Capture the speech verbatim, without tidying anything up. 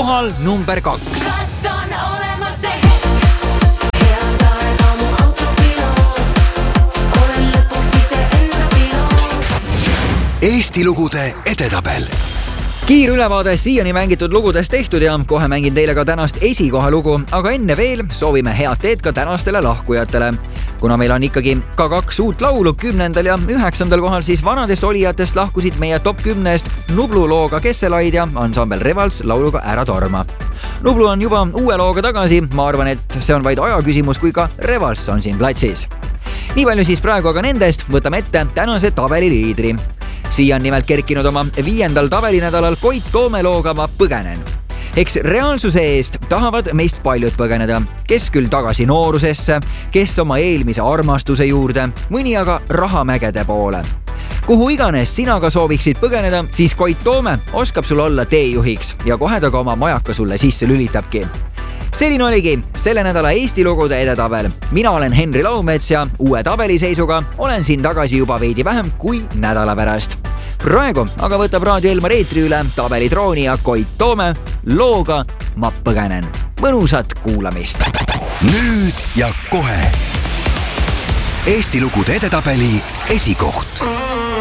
kohal number kaks. Kas on olemas see head aega mu autopiloot, olen lõpuks ise enda piloot. Eesti lugude edetabel. Kiir ülevaade siiani mängitud lugudest tehtud ja kohe mängin teile ka tänast esikoha lugu, aga enne veel soovime head teed ka tänastele lahkujatele. Kuna meil on ikkagi ka kaks uut laulu kümnendal ja üheksandal kohal, siis vanadest olijatest lahkusid meie top kümnest Nublu looga Kesselaid ja ansambel Revals lauluga Ära torma. Nublu on juba uue looga tagasi, ma arvan, et see on vaid aja küsimus, kui ka Revals on siin platsis. Nii palju siis praegu aga nendest, võtame ette tänase tabeli liidri. Siia on nimelt kerkinud oma viiendal tabelinädalal Koit Toome looga Ma põgenen. Eks reaalsuse eest tahavad meist paljud põgeneda, kes küll tagasi noorusesse, kes oma eelmise armastuse juurde, mõni aga rahamägede poole. Kuhu iganes sina ka sooviksid põgeneda, siis Koit Toome oskab sul olla teejuhiks ja kohe ta ka oma majaka sulle sisse lülitabki. Selline oligi selle nädala Eesti lugude edetabel. Mina olen Henri Laumets ja uue tabeliseisuga olen siin tagasi juba veidi vähem kui nädala pärast. Praegu aga võtab Raadio Elmar eetri üle tabelitrooni ja Koit Toome looga Ma põgenen. Mõnusat kuulamist! Nüüd ja kohe Eesti lugude edetabeli esikoht.